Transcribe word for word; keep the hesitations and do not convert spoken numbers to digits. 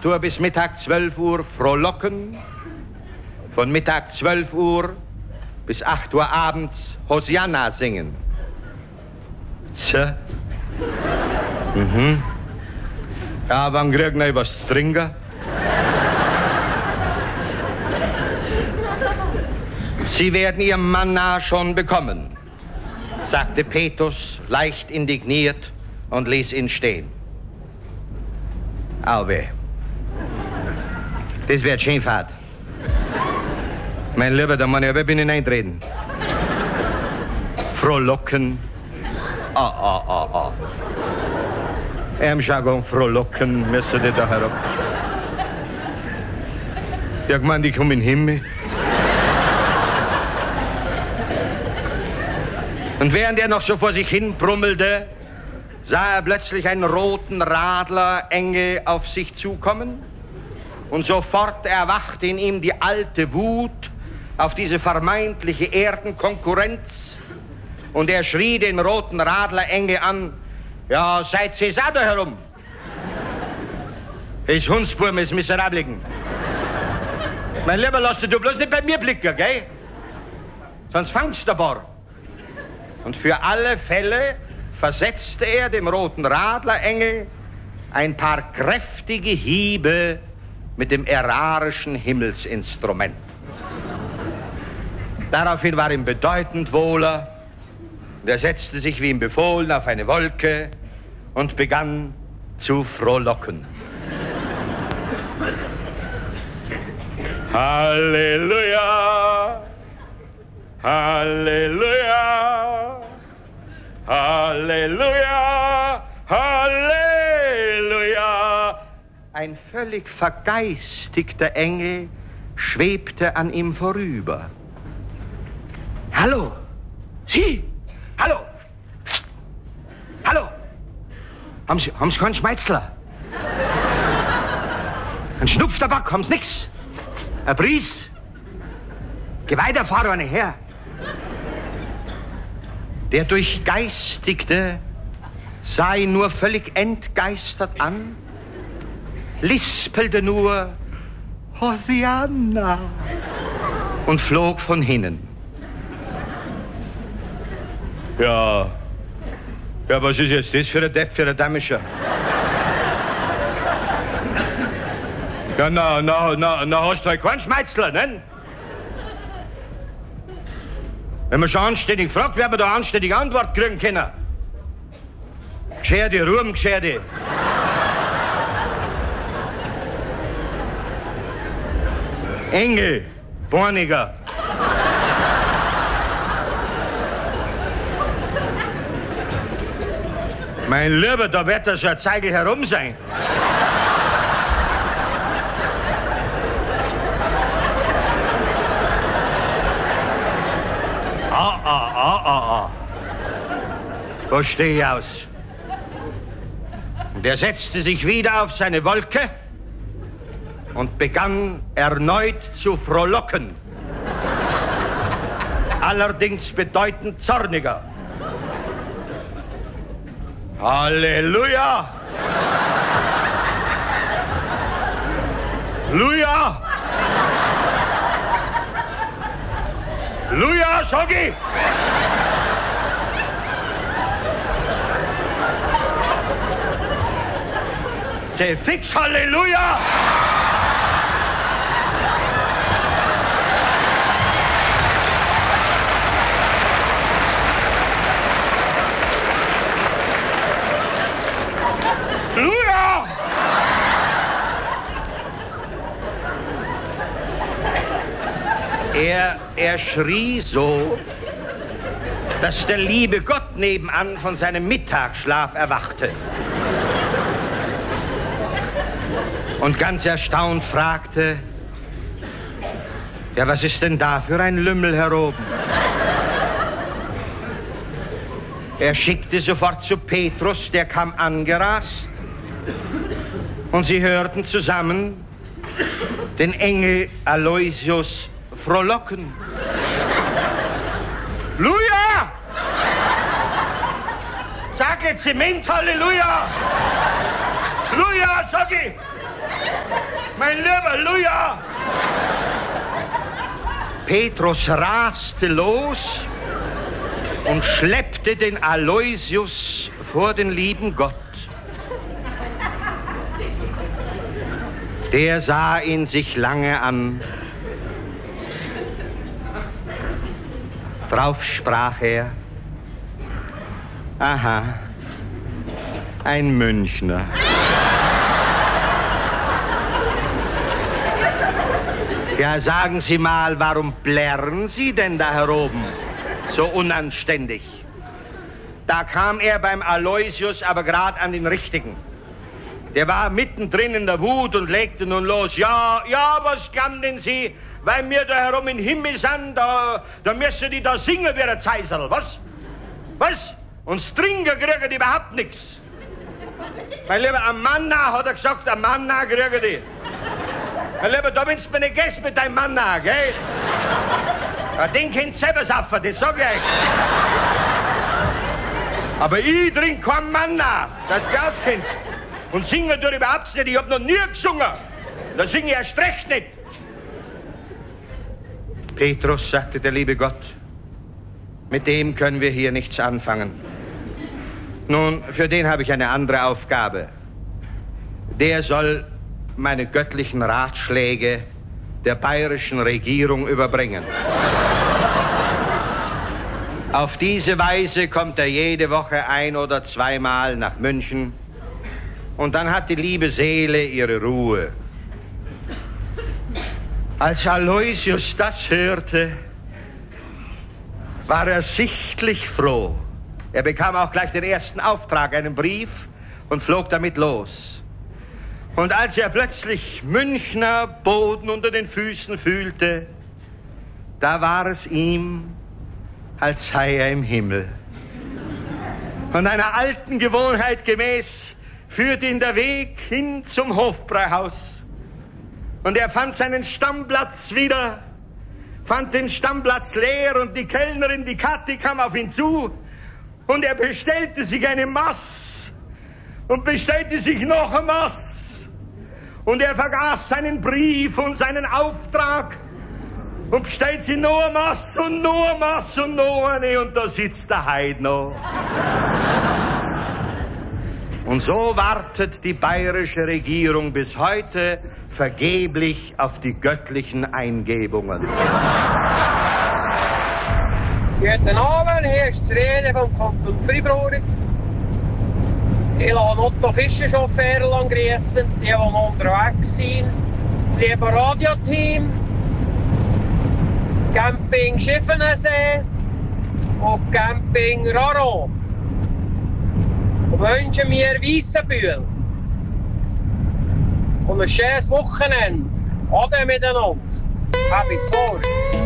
acht Uhr bis Mittag zwölf Uhr frohlocken. Von Mittag zwölf Uhr bis acht Uhr abends Hosianna singen. Tja. Mhm. Ja, wann kriegen wir was zu trinken? Sie werden Ihr Manna schon bekommen, sagte Petrus, leicht indigniert, und ließ ihn stehen. Auwe. Das wird schön fad. Mein Lieber, da muss ich aber binnen eintreten. Frohlocken. Ah, ah, ah, ah. Im Jargon frohlocken müssen die da herab. Ja, ich meine, die kommen in den Himmel. Und während er noch so vor sich hin brummelte, sah er plötzlich einen roten Radler enge auf sich zukommen. Und sofort erwachte in ihm die alte Wut auf diese vermeintliche Erdenkonkurrenz. Und er schrie den roten Radler enge an: Ja, seid ihr da herum? Das Hundsburm ist Miserabligen. Mein Lieber, lass dich du bloß nicht bei mir blicken, gell? Sonst fangst du bar. Und für alle Fälle versetzte er dem roten Radlerengel ein paar kräftige Hiebe mit dem ärarischen Himmelsinstrument. Daraufhin war ihm bedeutend wohler, und er setzte sich wie ihm befohlen auf eine Wolke und begann zu frohlocken. Halleluja, Halleluja, Halleluja, Halleluja. Ein völlig vergeistigter Engel schwebte an ihm vorüber. Hallo, Sie, hallo, hallo. Haben Sie, haben Sie keinen Schmeizler? Ein Schnupftabak, haben Sie nix? Ein Bries? Geh weiter, fahr eine her. Der Durchgeistigte sah ihn nur völlig entgeistert an, lispelte nur Hosianna und flog von hinnen. Ja, ja, was ist jetzt das für ein Depp, für ein Damischer? Ja, na, na, na, na, hast du halt keinen Schmeizler, ne? Wenn man schon anständig fragt, werden wir da anständige Antwort kriegen können. Gescherte, Ruhm, gescherte. Engel, Borniger. Mein Lieber, da wird das ja Zeigel herum sein. Ah, ah, ah, ah, ah. Wo stehe ich aus? Und er setzte sich wieder auf seine Wolke und begann erneut zu frohlocken. Allerdings bedeutend zorniger. Halleluja! Luja! Luja, sag ich! Say fix Halleluja! Luja! Er, er schrie so, dass der liebe Gott nebenan von seinem Mittagsschlaf erwachte. Und ganz erstaunt fragte: Ja, was ist denn da für ein Lümmel hier oben? Er schickte sofort zu Petrus, der kam angerast, und sie hörten zusammen den Engel Aloysius frohlocken. Luja! Sag jetzt Zement, Halleluja! Luja, sag ich! Mein lieber Luja! Petrus raste los und schleppte den Aloysius vor den lieben Gott. Der sah ihn sich lange an. Drauf sprach er: Aha, ein Münchner. Ja, sagen Sie mal, warum plärren Sie denn da heroben so unanständig? Da kam er beim Aloysius aber gerade an den Richtigen. Der war mittendrin in der Wut und legte nun los. Ja, ja, was kann denn Sie, weil wir da herum im Himmel sind, da, da müssen die da singen wie ein Zeisel, was? Was? Und trinken kriegen die überhaupt nichts. Mein Lieber, ein Manna, hat er gesagt, ein Manna kriegen die. Mein Lieber, da willst du mir nicht gehen mit deinem Manna, gell? Ja, den könnt ihr selber saufen, das sag ich euch. Aber ich trink kein Manna, dass du auskennst. Und singen tue ich überhaupt nicht, ich hab noch nie gesungen. Da singe ich erst recht nicht. Petrus, sagte der liebe Gott, mit dem können wir hier nichts anfangen. Nun, für den habe ich eine andere Aufgabe. Der soll meine göttlichen Ratschläge der bayerischen Regierung überbringen. Auf diese Weise kommt er jede Woche ein- oder zweimal nach München und dann hat die liebe Seele ihre Ruhe. Als Aloysius das hörte, war er sichtlich froh. Er bekam auch gleich den ersten Auftrag, einen Brief, und flog damit los. Und als er plötzlich Münchner Boden unter den Füßen fühlte, da war es ihm, als sei er im Himmel. Und einer alten Gewohnheit gemäß führte ihn der Weg hin zum Hofbräuhaus. Und er fand seinen Stammplatz wieder, fand den Stammplatz leer und die Kellnerin, die Kathi, kam auf ihn zu und er bestellte sich eine Maß und bestellte sich noch eine Maß. Und er vergaß seinen Brief und seinen Auftrag und bestellt sie noch eine Maß und noch eine Maß und noch eine und da sitzt der Heid noch. Und so wartet die bayerische Regierung bis heute vergeblich auf die göttlichen Eingebungen. Guten Abend, hier ist die Rede vom Kanton Freiburg. Ich lasse Otto Fischerchauffeur grüßen, die, die noch unterwegs sind. Das liebe Radioteam, Camping Schiffenensee und Camping Raro. Und wünschen mir Weissenbühl. Und ein schönes Wochenende. Ade miteinander. Habt's wohl.